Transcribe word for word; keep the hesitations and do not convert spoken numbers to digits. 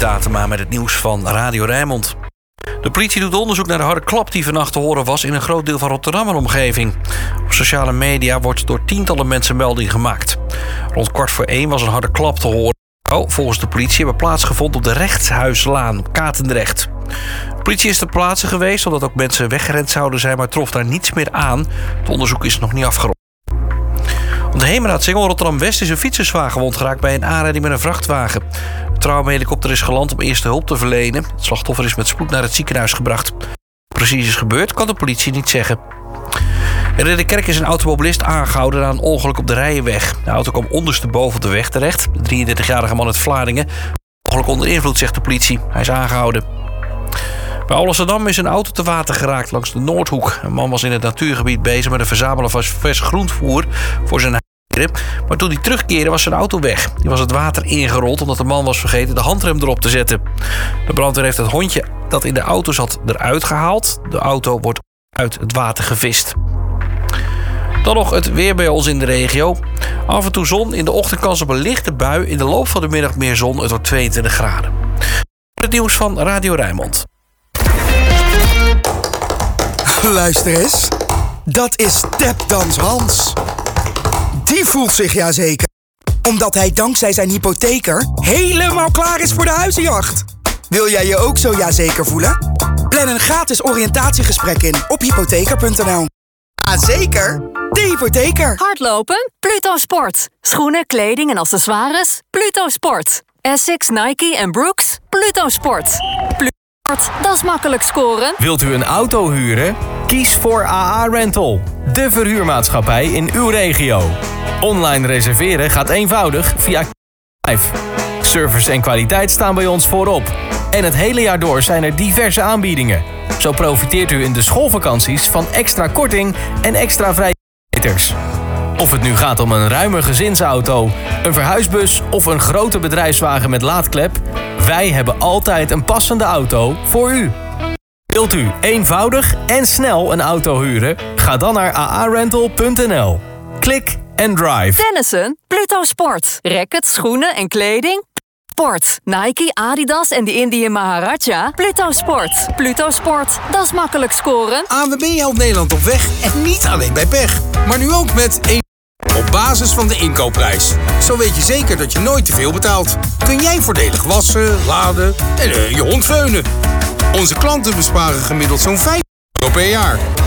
Datema met het nieuws van Radio Rijnmond. De politie doet onderzoek naar de harde klap die vannacht te horen was in een groot deel van Rotterdam en omgeving. Op sociale media wordt door tientallen mensen melding gemaakt. Rond kwart voor één was een harde klap te horen. Oh, volgens de politie hebben plaatsgevonden op de Rechtshuislaan, Katendrecht. De politie is ter plaatse geweest omdat ook mensen weggerend zouden zijn, maar trof daar niets meer aan. Het onderzoek is nog niet afgerond. Op de Heemraadsingel Rotterdam-West is een fietserswagen gewond geraakt bij een aanrijding met een vrachtwagen. De traumahelikopter is geland om eerste hulp te verlenen. Het slachtoffer is met spoed naar het ziekenhuis gebracht. Wat precies is gebeurd, kan de politie niet zeggen. In Ridderkerk is een automobilist aangehouden na een ongeluk op de Rijenweg. De auto kwam ondersteboven op de weg terecht. De drieëndertigjarige man uit Vlaardingen. Ongeluk onder invloed, zegt de politie. Hij is aangehouden. Bij Amsterdam is een auto te water geraakt langs de Noordhoek. Een man was in het natuurgebied bezig met het verzamelen van vers groentvoer voor zijn dieren. Maar toen hij terugkeerde was zijn auto weg. Die was het water ingerold omdat de man was vergeten de handrem erop te zetten. De brandweer heeft het hondje dat in de auto zat eruit gehaald. De auto wordt uit het water gevist. Dan nog het weer bij ons in de regio. Af en toe zon, in de ochtend kans op een lichte bui. In de loop van de middag meer zon, het wordt tweeëntwintig graden. Het nieuws van Radio Rijnmond. Luister eens, dat is Tapdans Hans. Die voelt zich ja zeker, omdat hij dankzij zijn hypotheker helemaal klaar is voor de huizenjacht. Wil jij je ook zo ja zeker voelen? Plan een gratis oriëntatiegesprek in op hypotheker punt n l. Ja zeker, de hypotheker. Hardlopen? Pluto Sport. Schoenen, kleding en accessoires? Pluto Sport. Essex, Nike en Brooks? Pluto Sport. Pluto Sport, dat is makkelijk scoren. Wilt u een auto huren? Kies voor A A Rental, de verhuurmaatschappij in uw regio. Online reserveren gaat eenvoudig via vijf. Service en kwaliteit staan bij ons voorop. En het hele jaar door zijn er diverse aanbiedingen. Zo profiteert u in de schoolvakanties van extra korting en extra vrije kilometers. Of het nu gaat om een ruime gezinsauto, een verhuisbus of een grote bedrijfswagen met laadklep, wij hebben altijd een passende auto voor u. Wilt u eenvoudig en snel een auto huren? Ga dan naar a a rental punt n l. Klik en drive. Tennissen? Pluto Sport. Rackets, schoenen en kleding? Sport. Nike, Adidas en de Indian Maharaja? Pluto Sport. Pluto Sport, dat is makkelijk scoren. A N W B helpt Nederland op weg en niet alleen bij pech. Maar nu ook met één op basis van de inkoopprijs. Zo weet je zeker dat je nooit te veel betaalt. Kun jij voordelig wassen, laden en uh, je hond veunen. Onze klanten besparen gemiddeld zo'n vijf euro per jaar.